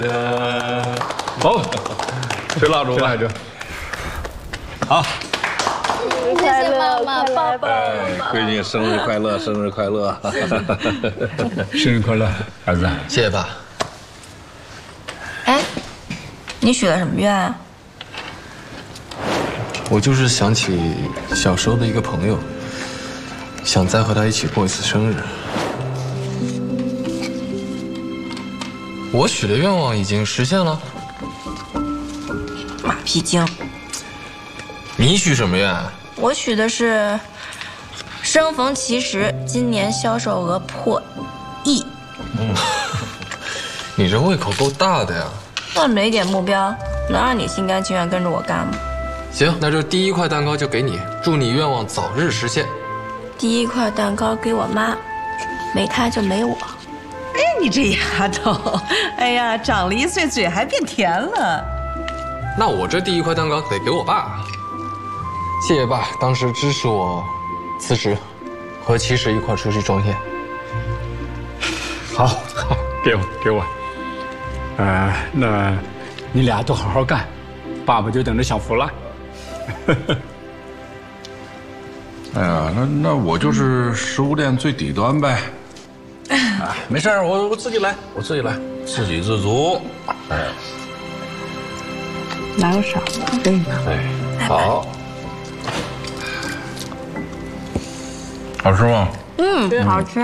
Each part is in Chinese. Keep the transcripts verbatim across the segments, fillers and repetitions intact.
呃，好，吹蜡烛吧，这。好。 谢谢妈妈，抱抱。 哎，闺女生日快乐，生日快乐！ 生日快乐，儿子！ 谢谢爸。 哎，你许了什么愿啊？ 我就是想起小时候的一个朋友，想再和他一起过一次生日。我许的愿望已经实现了。 马屁精。 你许什么愿？ 我许的是生逢其时，今年销售额破亿。 嗯，你这胃口够大的呀！ 那么一点目标，能让你心甘情愿跟着我干吗？ 行，那这第一块蛋糕就给你，祝你愿望早日实现。 第一块蛋糕给我妈，没她就没我。 哎，你这丫头，哎呀，长了一岁，嘴还变甜了。 那我这第一块蛋糕得给我爸。谢谢爸，当时支持我辞职，和齐实一块出去创业。 好，好，给我，给我。呃，那你俩都好好干，爸爸就等着享福了。 哎呀，那那我就是食物链最底端呗。哎，没事儿，我我自己来，我自己来，自给自足。哎， 哪有少？给你拿。 哎，好。好吃吗？ 嗯，好吃。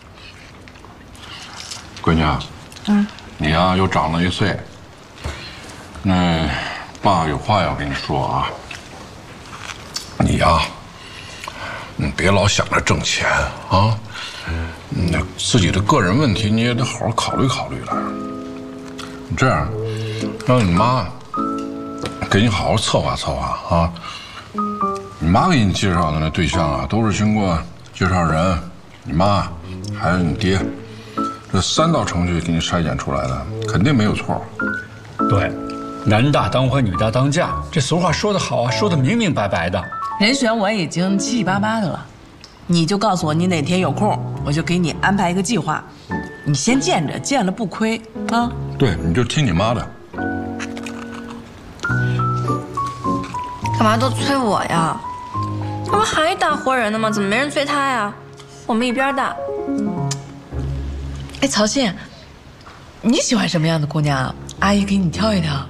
闺女啊，嗯，你呀又长了一岁。那爸有话要跟你说啊。你呀，你别老想着挣钱啊，那自己的个人问题你也得好好考虑考虑了。你这样，让你妈给你好好策划策划啊。你妈给你介绍的那对象啊，都是经过介绍人、你妈还有你爹这三道程序给你筛选出来的，肯定没有错。 对，男大当婚，女大当嫁，这俗话说得好啊，说得明明白白的。 人选我已经七七八八的了，你就告诉我你哪天有空，我就给你安排一个计划。你先见着，见了不亏啊。 对，你就听你妈的。 干嘛都催我呀？这不还一大活人呢吗？怎么没人催他呀？我们一边大。 哎，曹信，你喜欢什么样的姑娘？阿姨给你挑一挑。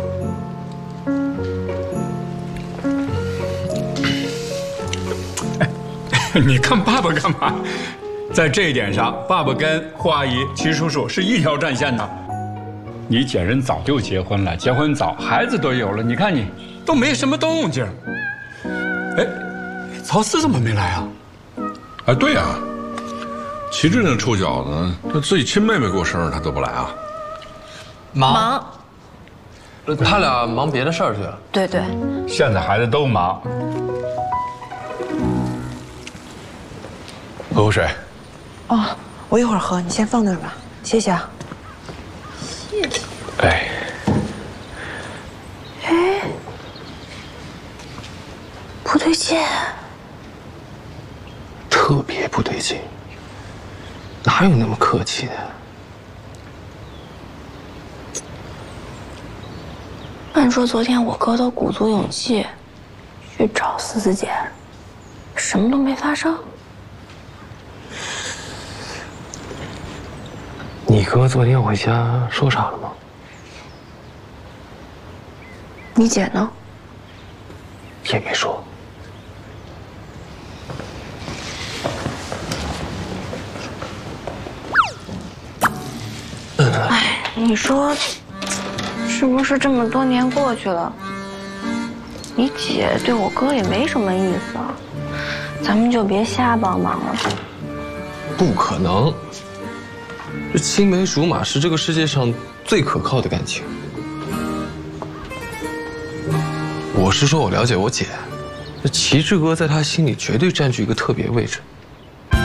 你看爸爸干嘛？在这一点上，爸爸跟霍阿姨、齐叔叔是一条战线的。你姐人早就结婚了，结婚早，孩子都有了，你看你都没什么动静。哎，曹四怎么没来啊？ 哎，对呀，齐志那臭小子，他自己亲妹妹过生日他都不来啊？ 忙， 忙他俩忙别的事儿去了。 对对， 现在孩子都忙。 喝口水。 哦，我一会儿喝，你先放那儿吧，谢谢啊。 谢谢。 哎。 哎，不对劲。 特别不对劲，哪有那么客气的？ 按说昨天我哥都鼓足勇气去找思思姐，什么都没发生。 你哥昨天回家说啥了吗？ 你姐呢？ 也没说。 哎，你说是不是这么多年过去了，你姐对我哥也没什么意思啊？咱们就别瞎帮忙了。 不可能，这青梅竹马是这个世界上最可靠的感情。我是说，我了解我姐，这齐志哥在他心里绝对占据一个特别位置。